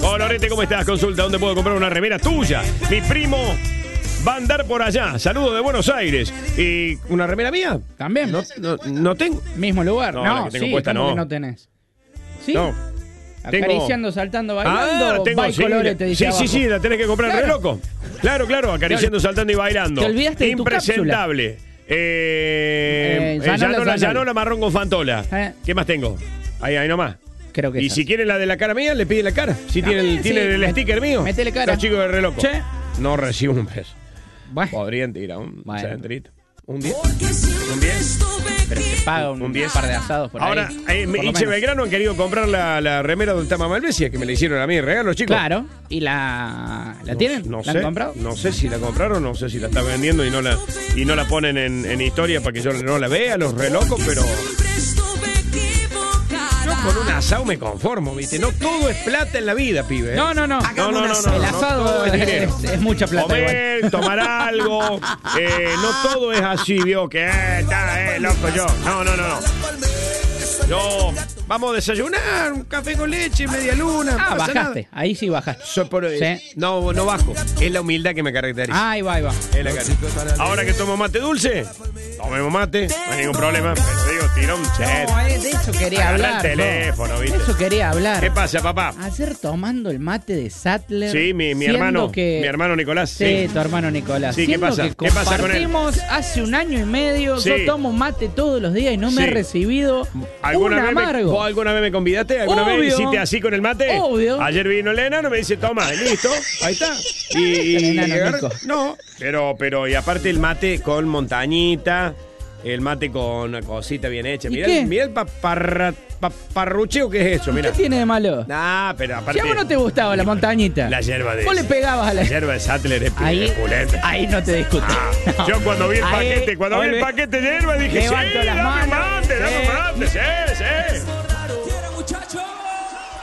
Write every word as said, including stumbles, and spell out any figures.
Colorete, ¿cómo estás? Consulta, ¿dónde puedo comprar una remera tuya? Mi primo va a andar por allá. Saludos de Buenos Aires. ¿Y una remera mía? También. No, no, no tengo. Mismo lugar. No, No, la que tengo sí, puesta ¿cómo no. que no tenés? ¿Sí? No. Acariciando, saltando, bailando. Ah, tengo, By sí, Colorete, dice sí, sí, abajo. sí, la tenés que comprar Claro. re loco. Claro, claro, acariciando, saltando y bailando. Te olvidaste de tu Impresentable. Eh, Eh, eh, Llanola, Llanola, Llanola. Llanola marrón con Fantola. Eh. ¿Qué más tengo? Ahí, ahí nomás. Creo que Y esas. si quieren la de la cara mía, le piden la cara. Si También, tienen, sí. tienen el Met- sticker mío. metele cara. Los chicos de re loco. Che. No recibo un peso. Bueno, Podrían tirar un Bueno. centrito. ¿Un diez? ¿Un diez? pero te paga un, Un diez. par de asados por Ahora, ahí. eh, por lo Hinche menos. Belgrano han querido comprar la, la remera del Tama Malvesia, que me la hicieron a mí de regalo, chicos. Claro. ¿Y la, la tienen? No ¿La sé, han comprado? no sé si la compraron, no sé si la están vendiendo y no la y no la ponen en, en historia para que yo no la vea, los relocos, pero yo con un asado me conformo, ¿viste? No todo es plata en la vida, pibe. ¿eh? No, no, no. No, no, no, no, El no asado todo es dinero. es, es mucha plata igual. Comer, tomar algo, eh, no todo es así, vio, que eh, está, eh, loco yo. No, no, no, no. Yo, vamos a desayunar, un café con leche, media luna. no Ah, pasa bajaste. nada. Ahí sí bajaste. Soy por- Sí. No, no bajo. Es la humildad que me caracteriza. Ah, ahí va, ahí va. Es la cara. Ahora que tomo mate dulce, tomemos mate, no hay ningún problema. Pero digo, tira un chet. No, eh, de eso quería Agarrá hablar. el teléfono, ¿no? ¿viste? De eso quería hablar. ¿Qué pasa, papá? Ayer tomando el mate de Sattler. Sí, mi, mi siendo hermano, que- mi hermano Nicolás. Sí, Sí. tu hermano Nicolás. Sí, ¿qué Siendo pasa? que ¿Qué pasa con él? compartimos hace un año y medio. Sí. Yo tomo mate todos los días y no me Sí. he recibido ¿Alguna un vez me, amargo. ¿Vos alguna vez me convidaste? ¿Alguna Obvio. vez hiciste así con el mate? Obvio. Ayer vino el enano, me dice, toma, y listo, ahí está. Y, y- El enano, y agarré- Nico. no, pero, pero, y aparte el mate con montañita, el mate con una cosita bien hecha. ¿Y Mirá, qué? el- mirá el paparra- paparrucheo que es eso, ¿Qué mirá. tiene de malo? Nah, pero aparte. Si a vos no te gustaba la montañita. La yerba de. Vos le pegabas a la. La yerba de Sattler es Ahí, pulenta. ahí no te discuto. Ah, No. yo cuando vi el Ahí, paquete, cuando vi el volvé. paquete de hierba dije, Levanto sí, las dame manos. mate, dame Sí. mate, sí.